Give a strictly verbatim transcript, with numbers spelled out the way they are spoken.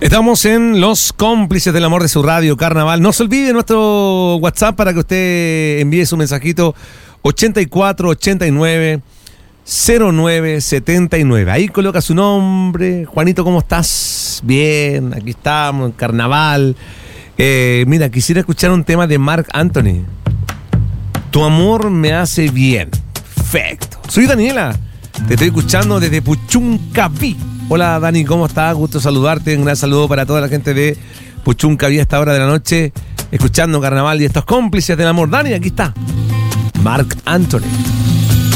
Estamos en Los Cómplices del Amor de su radio Carnaval. No se olvide nuestro WhatsApp para que usted envíe su mensajito ochenta y cuatro ochenta y nueve cero nueve setenta y nueve. Ahí coloca su nombre. Juanito, ¿cómo estás? Bien, aquí estamos en Carnaval. Eh, mira, quisiera escuchar un tema de Marc Anthony. Tu amor me hace bien. Perfecto. Soy Daniela. Te estoy escuchando desde Puchuncaví. Hola Dani, ¿cómo estás? Gusto saludarte. Un gran saludo para toda la gente de Puchuncaví a esta hora de la noche, escuchando Carnaval y estos cómplices del amor. Dani, aquí está Marc Anthony.